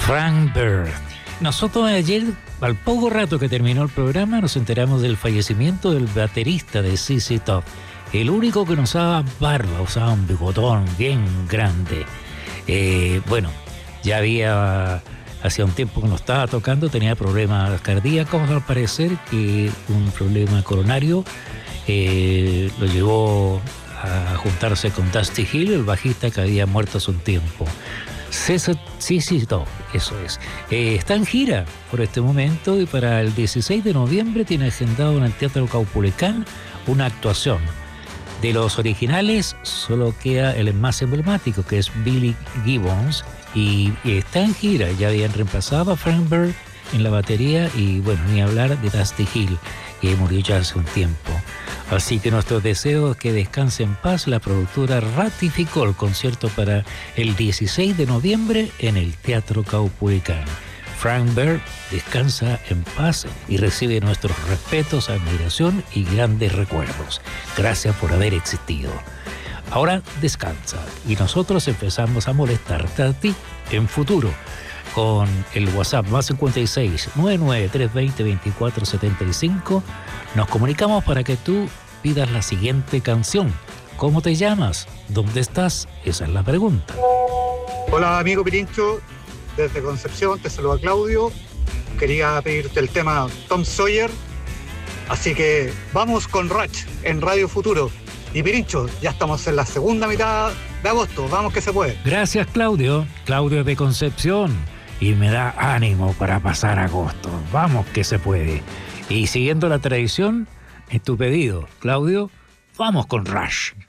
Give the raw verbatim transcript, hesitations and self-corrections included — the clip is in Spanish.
Frank Bird. Nosotros ayer, al poco rato que terminó el programa, nos enteramos del fallecimiento del baterista de Z Z Top. El único que no usaba barba, usaba un bigotón bien grande. Eh, bueno, ya había... Hacía un tiempo que no estaba tocando, tenía problemas cardíacos al parecer, que un problema coronario eh, lo llevó a juntarse con Dusty Hill, el bajista que había muerto hace un tiempo. Z Z Top, eso es. Eh, está en gira por este momento y para el dieciséis de noviembre tiene agendado en el Teatro Caupolicán una actuación. De los originales solo queda el más emblemático, que es Billy Gibbons, y, y está en gira. Ya habían reemplazado a Frank Bird en la batería y bueno, ni hablar de Dusty Hill, que murió ya hace un tiempo. Así que nuestros deseos que descanse en paz. La productora ratificó el concierto para el dieciséis de noviembre en el Teatro Caupolicán. Frank Bird descansa en paz y recibe nuestros respetos, admiración y grandes recuerdos. Gracias por haber existido. Ahora descansa y nosotros empezamos a molestarte a ti en futuro con el WhatsApp más cincuenta y seis, nueve nueve tres dos cero, veinticuatro setenta y cinco. Nos comunicamos para que tú pidas la siguiente canción. ¿Cómo te llamas? ¿Dónde estás? Esa es la pregunta. Hola amigo Pirincho, desde Concepción te saluda Claudio. Quería pedirte el tema Tom Sawyer, así que vamos con Rush en Radio Futuro. Y Pirincho, ya estamos en la segunda mitad de agosto, vamos que se puede. Gracias Claudio, Claudio de Concepción, y me da ánimo para pasar agosto, vamos que se puede. Y siguiendo la tradición, en tu pedido, Claudio, vamos con Rush.